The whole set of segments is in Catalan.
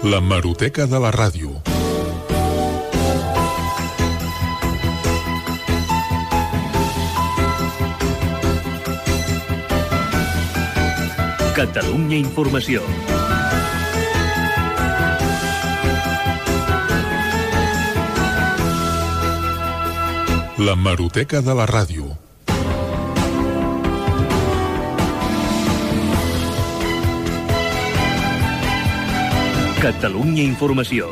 L'hemeroteca de la ràdio. Catalunya Informació. L'hemeroteca de la ràdio. Catalunya Informació.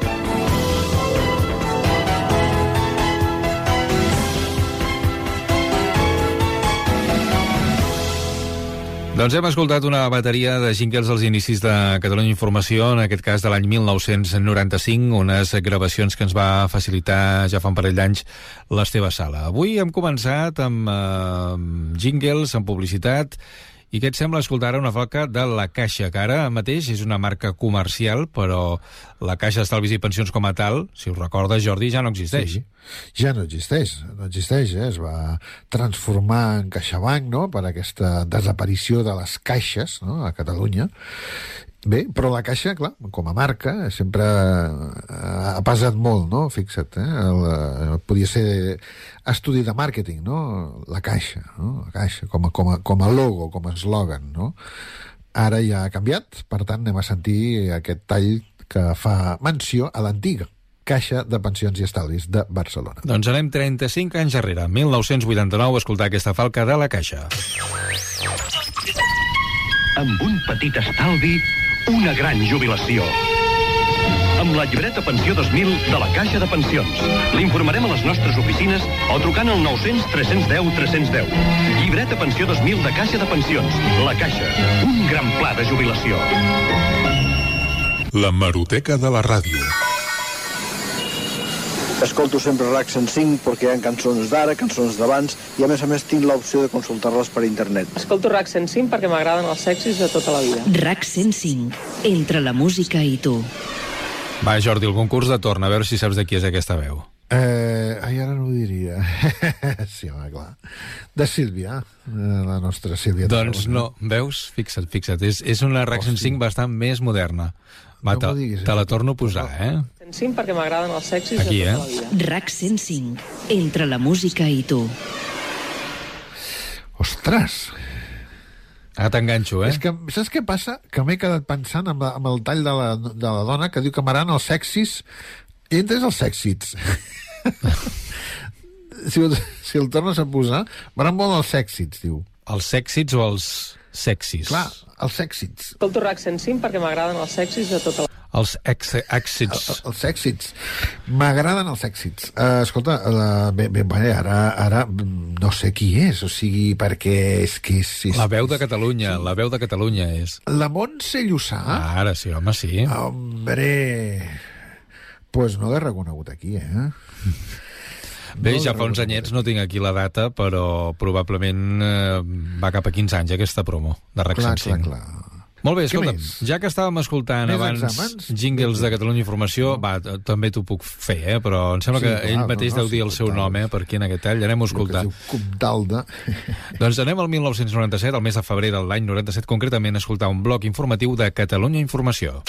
Doncs hem escoltat una bateria de jingles als inicis de Catalunya Informació, en aquest cas de l'any 1995, unes gravacions que ens va facilitar ja fa un parell d'anys l'Esteve Sala. Avui hem començat amb jingles, amb publicitat, i què et sembla escoltar una falca de La Caixa, que ara mateix és una marca comercial, però la Caixa d'Estalvis i Pensions com a tal, si ho recordes, Jordi, ja no existeix. Sí, ja no existeix, es va transformar en CaixaBank, no?, per aquesta desaparició de les caixes, no?, a Catalunya. Bé, però la Caixa, clar, com a marca, sempre ha pesat molt, no? Fixa't, podia ser estudi de màrqueting, no? La Caixa, no? La Caixa, com a logo, com a eslògan, no? Ara ja ha canviat, per tant, anem a sentir aquest tall que fa menció a l'antiga Caixa de Pensions i Estalvis de Barcelona. Doncs anem 35 anys enrere, 1989, a escoltar aquesta falca de La Caixa. Amb un petit estalvi, una gran jubilació. Amb la llibreta Pensió 2000 de la Caixa de Pensions. L'informarem a les nostres oficines o trucant al 900 310 310. Llibreta Pensió 2000 de Caixa de Pensions. La Caixa. Un gran pla de jubilació. L'hemeroteca de la ràdio. Escolto sempre RAC 105 perquè hi ha cançons d'ara, cançons d'abans, i a més tinc l'opció de consultar-les per internet. Escolto RAC 105 perquè m'agraden els sexis de tota la vida. RAC 105, entre la música i tu. Va, Jordi, el concurs de torn, a veure si saps de qui és aquesta veu. Ara no ho diria. Sí, home, clar. De Sílvia, la nostra Sílvia. Doncs no, veus? Fixa't, és una RAC 105 bastant més moderna. Va, no diguis, te la torno a posar, 105 perquè m'agraden els sexis aquí, de tota la vida. RAC 105, entre la música i tu. Ostres! Ara t'enganxo, És que, saps què passa? Que m'he quedat pensant amb el tall de la dona que diu que m'agraden els sexis, i entres els sèxits. si el tornes a posar, m'agraden molt els sèxits, diu. Els sèxits o els sexis? Clar, els sèxits. Escolto RAC 105 perquè m'agraden els sexis de tota la vida. Els èxits. Els èxits. M'agraden els èxits. Escolta, ara no sé qui és, o sigui, perquè és que... La veu de Catalunya, sí. La veu de Catalunya és... La Montse Llussà? Ara sí, home, sí. Hombre... Pues no l'he reconegut aquí, Bé, ja fa uns anyets, no tinc aquí la data, però probablement va cap a 15 anys aquesta promo de RAC 105. Clar. Molt bé, escolta, ja que estàvem escoltant abans jingles de Catalunya Informació, va, també t'ho puc fer, però em sembla que ell mateix deu dir el seu nom, per aquí en aquest tall, anem-ho a escoltar. Doncs anem al 1997, al mes de febrer de l'any 97, concretament, a escoltar un bloc informatiu de Catalunya Informació.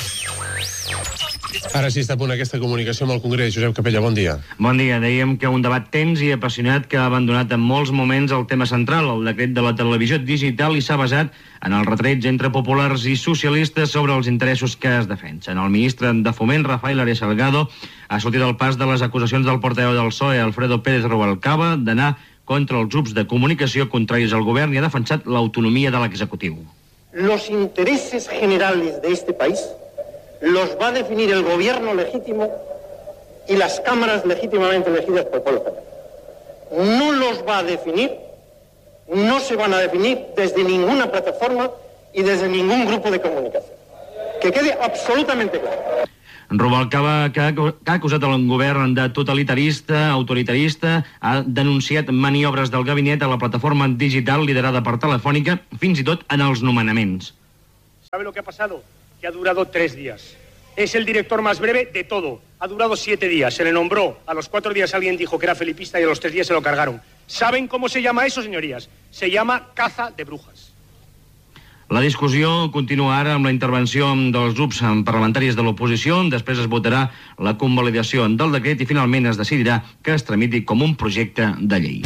Ara sí està a punt aquesta comunicació amb el Congrés. Josep Capella, bon dia. Bon dia. Dèiem que un debat tens i apassionat que ha abandonat en molts moments el tema central, el decret de la televisió digital, i s'ha basat en els retrets entre populars i socialistes sobre els interessos que es defensen. El ministre de Foment, Rafael Arias Salgado, ha sortit al pas de les acusacions del portaveu del PSOE, Alfredo Pérez Rubalcaba, d'anar contra els grups de comunicació contraris al govern i ha defensat l'autonomia de l'executiu. Los intereses generales de este país los va a definir el gobierno legítimo y las cámaras legítimamente elegidas por el pueblo español. No los va a definir, no se van a definir desde ninguna plataforma y desde ningún grupo de comunicación. Que quede absolutamente claro. Rubalcaba, que ha acusat el govern de totalitarista, autoritarista, ha denunciat maniobres del gabinet a la plataforma digital liderada per Telefònica, fins i tot en els nomenaments. ¿Sabe lo que ha pasado? Que ha durado 3 días. Es el director más breve de todo. Ha durado 7 días. Se le nombró. A los 4 días alguien dijo que era felipista y a los 3 días se lo cargaron. ¿Saben cómo se llama eso, señorías? Se llama caza de brujas. La discussió continua ara amb la intervenció dels grups parlamentaris de l'oposició, després es votarà la convalidació del decret i finalment es decidirà que es tramiti com un projecte de llei.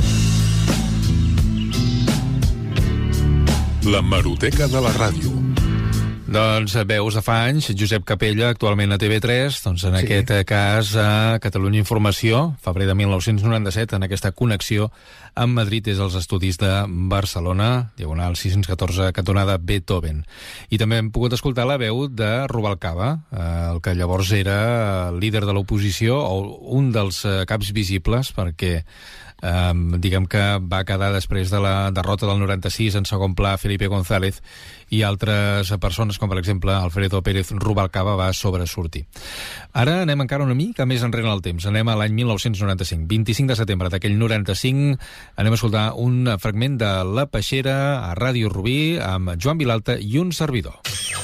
L'hemeroteca de la ràdio. Doncs veus de fa anys, Josep Capella, actualment a TV3, doncs en aquest cas a Catalunya Informació, febrer de 1997, en aquesta connexió amb Madrid des dels estudis de Barcelona, diagonal 614, cantonada Beethoven. I també hem pogut escoltar la veu de Rubalcaba, el que llavors era líder de l'oposició, o un dels caps visibles, perquè diguem que va quedar després de la derrota del 96 en segon pla Felipe González i altres persones, com per exemple Alfredo Pérez Rubalcaba, va sobresortir. Ara anem encara una mica més enrere en el temps. Anem a l'any 1995, 25 de setembre d'aquell 95. Anem a escoltar un fragment de La Peixera a Ràdio Rubí amb Joan Vilalta i un servidor.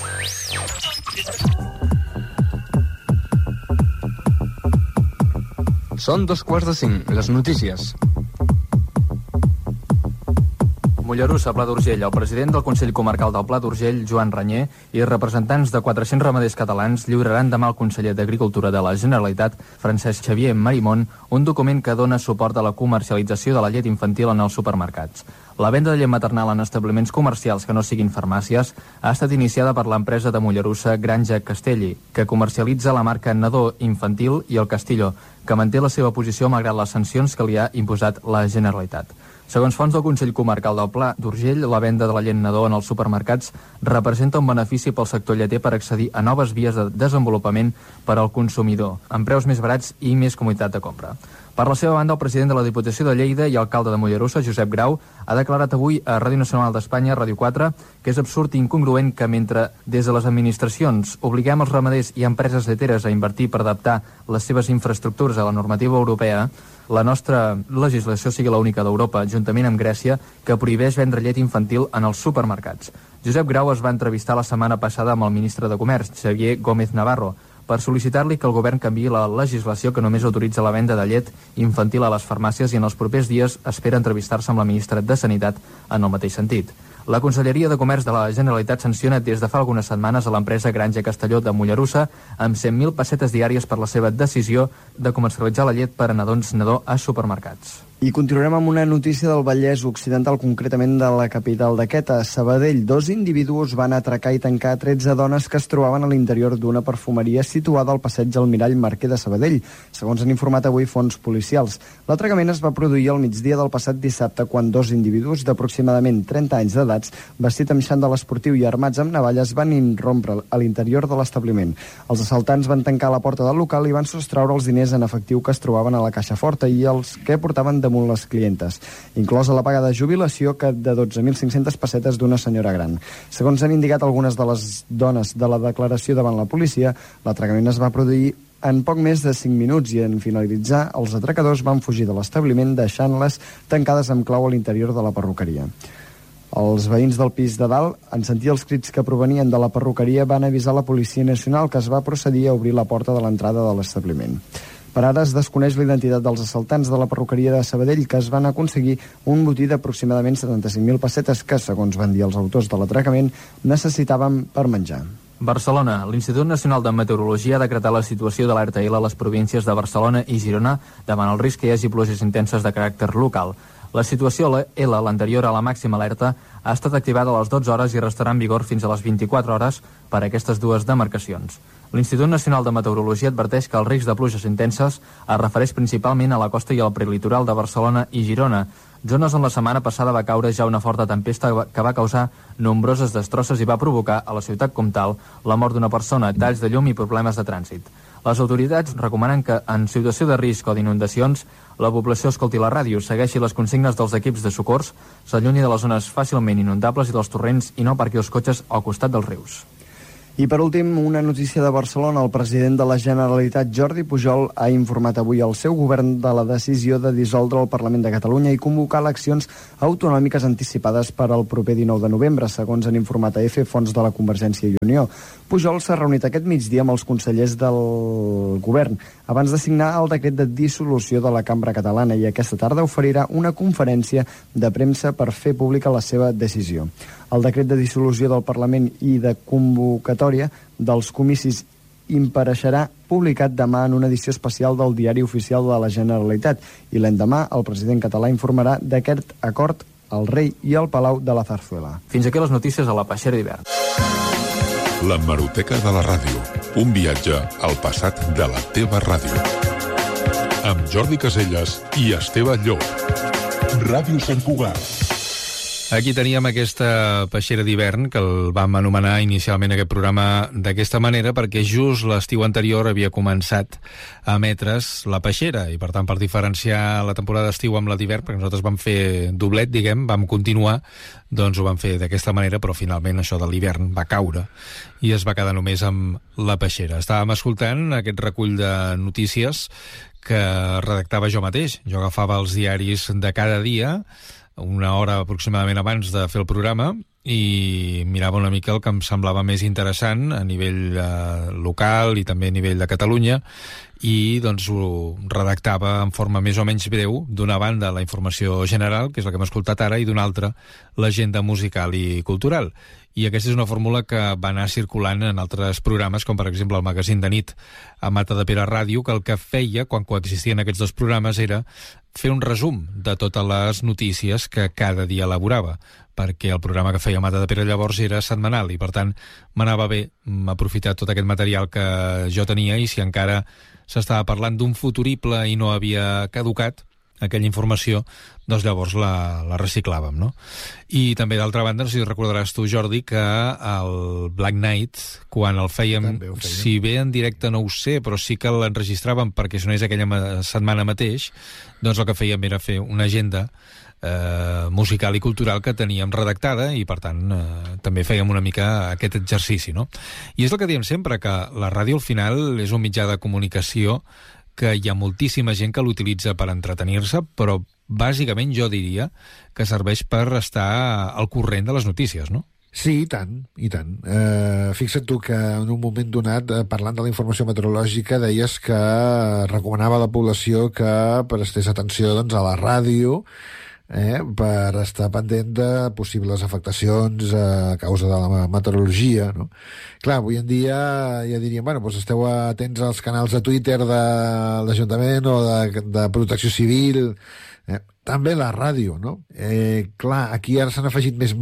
Són 2:45, les notícies. Mollerussa, Pla d'Urgell. El president del Consell Comarcal del Pla d'Urgell, Joan Ranyer, i representants de 400 ramaders catalans lliuraran demà al conseller d'Agricultura de la Generalitat, Francesc Xavier Marimón, un document que dona suport a la comercialització de la llet infantil en els supermercats. La venda de llet maternal en establiments comercials que no siguin farmàcies ha estat iniciada per l'empresa de Mollerussa Granja Castelli, que comercialitza la marca Nadó Infantil i el Castillo, que manté la seva posició malgrat les sancions que li ha imposat la Generalitat. Segons fonts del Consell Comarcal del Pla d'Urgell, la venda de la llet Nadó en els supermercats representa un benefici pel sector lleter per accedir a noves vies de desenvolupament per al consumidor, amb preus més barats i més comoditat de compra. Per la seva banda, el president de la Diputació de Lleida i alcalde de Mollerussa, Josep Grau, ha declarat avui a Ràdio Nacional d'Espanya, Ràdio 4, que és absurd i incongruent que mentre des de les administracions obliguem els ramaders i empreses lleteres a invertir per adaptar les seves infraestructures a la normativa europea, la nostra legislació sigui l'única d'Europa, juntament amb Grècia, que prohibeix vendre llet infantil en els supermercats. Josep Grau es va entrevistar la setmana passada amb el ministre de Comerç, Xavier Gómez Navarro, per sol·licitar-li que el govern canviï la legislació que només autoritza la venda de llet infantil a les farmàcies i en els propers dies espera entrevistar-se amb la ministra de Sanitat en el mateix sentit. La Conselleria de Comerç de la Generalitat sanciona des de fa algunes setmanes a l'empresa Granja Castelló de Mollerussa amb 100.000 pessetes diàries per la seva decisió de comercialitzar la llet per a nadons Nadó a supermercats. I continuarem amb una notícia del Vallès Occidental, concretament de la capital d'aquest, a Sabadell. 2 individus van atracar i tancar 13 dones que es trobaven a l'interior d'una perfumeria situada al passeig Almirall Marquer de Sabadell, segons han informat avui fonts policials. L'atracament es va produir al migdia del passat dissabte, quan 2 individus d'aproximadament 30 anys d'edats, vestit amb xandall esportiu i armats amb navalles, van irrompre a l'interior de l'establiment. Els assaltants van tancar la porta del local i van sostreure els diners en efectiu que es trobaven a la caixa forta i els que portaven damunt les clientes, inclosa la paga de jubilació de 12.500 pessetes d'una senyora gran. Segons han indicat algunes de les dones de la declaració davant la policia, l'atracament es va produir en poc més de 5 minuts i en finalitzar, els atracadors van fugir de l'establiment deixant-les tancades amb clau a l'interior de la perruqueria. Els veïns del pis de dalt, en sentir els crits que provenien de la perruqueria, van avisar la Policia Nacional, que es va procedir a obrir la porta de l'entrada de l'establiment. Per ara es desconeix la identitat dels assaltants de la perruqueria de Sabadell, que es van aconseguir un botí d'aproximadament 75.000 pessetes que, segons van dir els autors de l'atracament, necessitaven per menjar. Barcelona. L'Institut Nacional de Meteorologia ha decretat la situació d'alerta L a les províncies de Barcelona i Girona davant el risc que hi hagi pluges intenses de caràcter local. La situació L, l'anterior a la màxima alerta, ha estat activada a les 12 hores i restarà en vigor fins a les 24 hores per a aquestes dues demarcacions. L'Institut Nacional de Meteorologia adverteix que el risc de pluges intenses es refereix principalment a la costa i al prelitoral de Barcelona i Girona, zones on la setmana passada va caure ja una forta tempesta que va causar nombroses destrosses i va provocar a la ciutat comtal la mort d'una persona, talls de llum i problemes de trànsit. Les autoritats recomanen que, en situació de risc o d'inundacions, la població escolti la ràdio, segueixi les consignes dels equips de socors, s'allunyi de les zones fàcilment inundables i dels torrents i no aparqui els cotxes al costat dels rius. I per últim, una notícia de Barcelona. El president de la Generalitat, Jordi Pujol, ha informat avui al seu govern de la decisió de dissoldre el Parlament de Catalunya i convocar eleccions autonòmiques anticipades per al proper 19 de novembre, segons han informat a EFE fonts de la Convergència i Unió. Pujol s'ha reunit aquest migdia amb els consellers del govern abans de signar el decret de dissolució de la Cambra Catalana i aquesta tarda oferirà una conferència de premsa per fer pública la seva decisió. El decret de dissolució del Parlament i de convocatòria dels comicis impareixerà publicat demà en una edició especial del Diari Oficial de la Generalitat i l'endemà el president català informarà d'aquest acord al rei i al Palau de la Zarzuela. Fins aquí les notícies a la Peixera d'hivern. L'hemeroteca de la ràdio. Un viatge al passat de la teva ràdio. Amb Jordi Caselles i Esteve Llop. Ràdio Sant Cugat. Aquí teníem aquesta peixera d'hivern, que el vam anomenar inicialment aquest programa d'aquesta manera, perquè just l'estiu anterior havia començat a emetre's la peixera, i per tant, per diferenciar la temporada d'estiu amb la d'hivern, perquè nosaltres vam fer doblet, diguem, vam continuar, doncs ho vam fer d'aquesta manera, però finalment això de l'hivern va caure i es va quedar només amb la peixera. Estàvem escoltant aquest recull de notícies que redactava jo mateix. Jo agafava els diaris de cada dia, una hora aproximadament abans de fer el programa, i mirava una mica el que em semblava més interessant a nivell local i també a nivell de Catalunya, i doncs ho redactava en forma més o menys breu, d'una banda la informació general, que és la que hem escoltat ara, i d'una altra l'agenda musical i cultural. I aquesta és una fórmula que va anar circulant en altres programes, com per exemple el magazín de nit a Matadepera Ràdio, que el que feia quan coexistien aquests dos programes era fer un resum de totes les notícies que cada dia elaborava, perquè el programa que feia Matadepera llavors era setmanal i per tant m'anava bé aprofitar tot aquest material que jo tenia, i si encara s'estava parlant d'un futurible i no havia caducat aquella informació, doncs llavors la reciclàvem, no? I també, d'altra banda, no sé si recordaràs tu, Jordi, que el Black Night, quan el fèiem, si bé en directe no ho sé, però sí que l'enregistràvem perquè sonés aquella setmana mateix, doncs el que fèiem era fer una agenda musical i cultural que teníem redactada, i per tant també fèiem una mica aquest exercici, no? I és el que diem sempre, que la ràdio al final és un mitjà de comunicació que hi ha moltíssima gent que l'utilitza per entretenir-se, però bàsicament jo diria que serveix per estar al corrent de les notícies, no? Sí, i tant, i tant. Fixa't tu que en un moment donat, parlant de la informació meteorològica, deies que recomanava a la població que prestés atenció doncs, a la ràdio, per estar pendent de possibles afectacions a causa de la meteorologia, no? Clar, avui en dia ja diríem, bueno, doncs esteu atents als canals de Twitter de l'Ajuntament o de Protecció Civil, també la ràdio, no? Clar, aquí ara s'han afegit més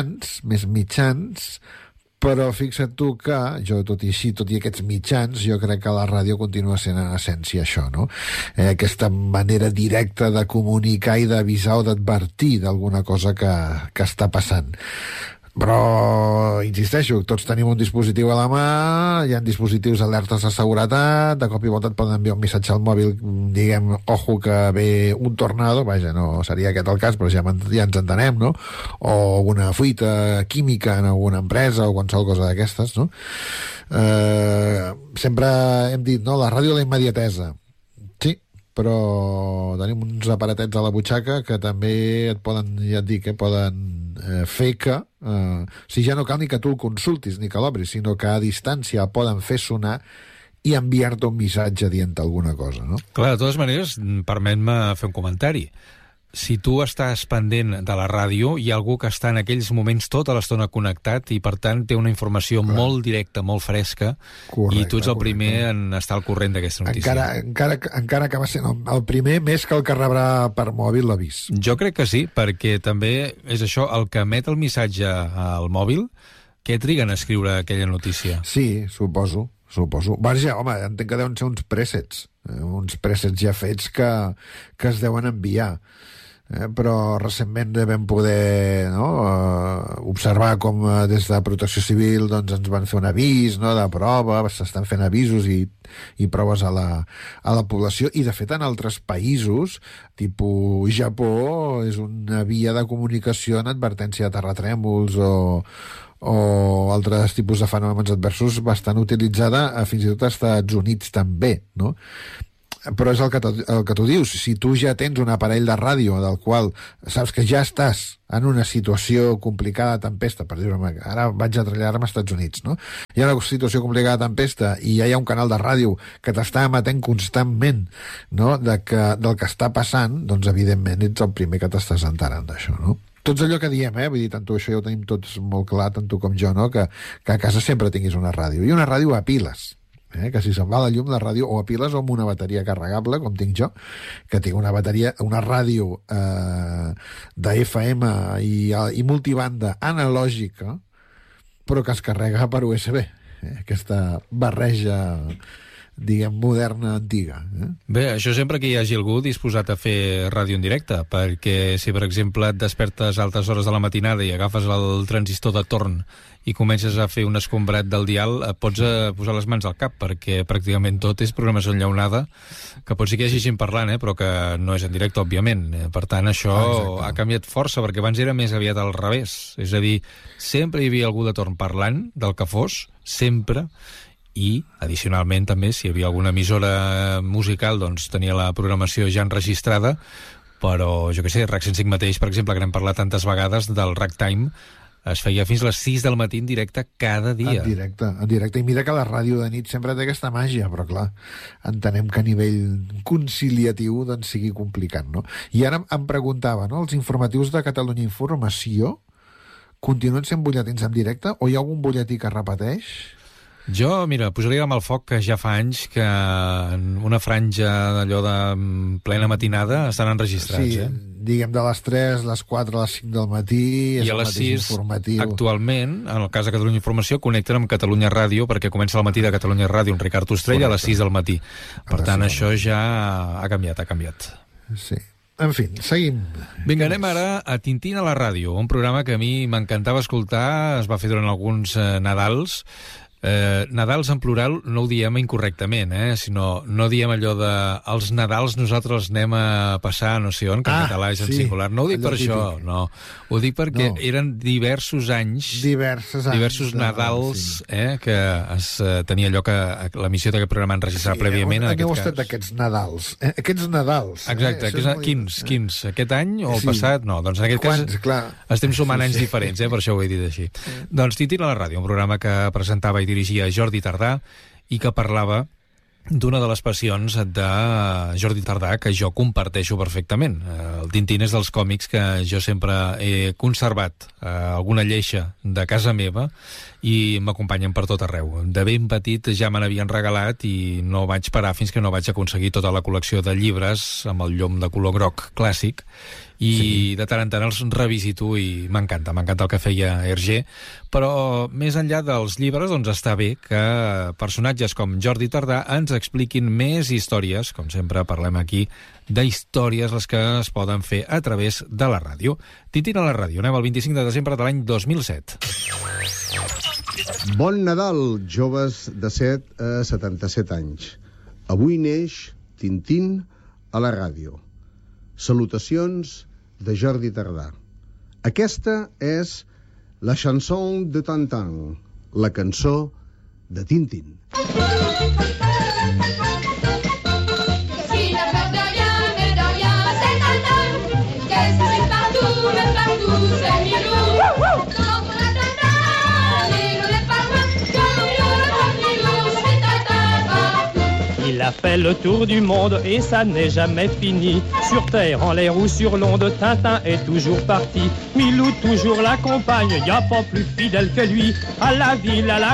mitjans, però fixa't tu que, jo tot i així, tot i aquests mitjans, jo crec que la ràdio continua sent en essència això, no? Aquesta manera directa de comunicar i d'avisar o d'advertir d'alguna cosa que està passant. Però, insisteixo, tots tenim un dispositiu a la mà, hi ha dispositius alertes de seguretat, de cop i volta et poden enviar un missatge al mòbil, diguem, ojo que ve un tornado, vaja, no seria aquest el cas, però ja ens entenem, no? O una fuita química en alguna empresa o qualsevol cosa d'aquestes, no? Sempre hem dit, no?, la ràdio de la immediatesa. Sí, però tenim uns aparatets a la butxaca que també et poden, ja et dic, poden fer que si ja no cal ni que tu el consultis ni que l'obris, sinó que a distància el poden fer sonar i enviar-te un missatge dient alguna cosa, no? Clar, de totes maneres, permet-me fer un comentari. Si tu estàs pendent de la ràdio, hi ha algú que està en aquells moments tota l'estona connectat i, per tant, té una informació molt directa, molt fresca, correcte, i tu ets el primer en estar al corrent d'aquesta notícia. Encara acaba sent el primer més que el que rebrà per mòbil l'avís. Jo crec que sí, perquè també és això, el que emet el missatge al mòbil, què triguen a escriure aquella notícia? Sí, suposo. Vaja, home, entenc que deuen ser uns presets ja fets que es deuen enviar. Però recentment vam poder observar com des de Protecció Civil doncs, ens van fer un avís, no?, de prova, s'estan fent avisos i proves a la població, i de fet en altres països, tipus Japó, és una via de comunicació en advertència de terratrèmols o altres tipus de fenòmens adversos bastant utilitzada fins i tot als Estats Units també, no? Però és el que tu dius. Si tu ja tens un aparell de ràdio del qual saps que ja estàs en una situació complicada de tempesta, per dir-ho, ara vaig a traslladar-me als Estats Units, no? Hi ha una situació complicada de tempesta i ja hi ha un canal de ràdio que t'està emetent constantment, no?, del que està passant, doncs evidentment ets el primer que t'estàs enterant d'això, no? Tots allò que diem, vull dir, tant tu, això ja ho tenim tots molt clar, tant tu com jo, no?, que a casa sempre tinguis una ràdio, i una ràdio a piles, que si se'n va la llum la ràdio o a piles o amb una bateria carregable, com tinc jo, que tinc una ràdio d'FM i multibanda analògica, però que es carrega per USB, aquesta barreja, diguem, moderna, antiga. Bé, això sempre que hi hagi algú disposat a fer ràdio en directe, perquè si, per exemple, et despertes a altes hores de la matinada i agafes el transistor de torn i comences a fer un escombrat del dial, et pots posar les mans al cap, perquè pràcticament tot és programació enllaunada, que pot ser que hi hagi gent parlant, però que no és en directe, òbviament. Per tant, això ha canviat força, perquè abans era més aviat al revés. És a dir, sempre hi havia algú de torn parlant, del que fos, sempre, i, addicionalment, també, si hi havia alguna emissora musical, doncs tenia la programació ja enregistrada, però, jo què sé, RAC 105 mateix, per exemple, que n'hem parlat tantes vegades, del Ragtime, es feia fins a les 6 del matí en directe cada dia. En directe. I mira que la ràdio de nit sempre té aquesta màgia, però clar, entenem que a nivell conciliatiu doncs sigui complicat, no? I ara em preguntava, no?, els informatius de Catalunya Informació continuen sent butlletins en directe o hi ha algun butlletí que repeteix? Jo, mira, posaria amb el foc que ja fa anys que en una franja d'allò de plena matinada estan enregistrats, sí, diguem de les 3, les 4, les 5 del matí, és el mateix informatiu. Actualment, en el cas de Catalunya Informació, connecten amb Catalunya Ràdio, perquè comença al matí de Catalunya Ràdio en Ricard Ostrell a les 6 del matí. Per tant, això ja ha canviat. Sí. En fi, seguim. Vinga, anem ara a Tintín a la ràdio, un programa que a mi m'encantava escoltar, es va fer durant alguns Nadals. Nadals en plural no ho diem incorrectament, sinó no diem allò de els Nadals nosaltres anem a passar no sé on, que en català és en singular. No ho dic per això, no. Ho dic perquè eren diversos anys, diversos Nadals, que es tenia allò que l'emissió d'aquest programa enregistrat prèviament. On heu estat aquests Nadals? Aquests Nadals. Exacte. Quins? Aquest any o el passat? No, doncs en aquest cas estem sumant anys diferents, per això ho he dit així. Doncs Tintín a la ràdio, un programa que presentava i dirigia Jordi Tardà i que parlava d'una de les passions de Jordi Tardà que jo comparteixo perfectament. El Tintín és dels còmics que jo sempre he conservat alguna lleixa de casa meva i m'acompanyen per tot arreu. De ben petit ja me n'havien regalat i no vaig parar fins que no vaig aconseguir tota la col·lecció de llibres amb el llom de color groc clàssic i de tant en tant els revisito i m'encanta el que feia Hergé, però més enllà dels llibres doncs està bé que personatges com Jordi Tardà ens expliquin més històries, com sempre parlem aquí d'històries les que es poden fer a través de la ràdio. Tintín a la ràdio, anem al 25 de desembre de l'any 2007. Bon Nadal, joves de 7 a 77 anys. Avui neix Tintín a la ràdio. Salutacions de Jordi Tardà. Aquesta és la chanson de Tintin, la cançó de Tintín. Il a fait le tour du monde et ça n'est jamais fini. Sur terre, en l'air ou sur l'onde, Tintin est toujours parti. Milou toujours l'accompagne, y a pas plus fidèle que lui. À la ville, à la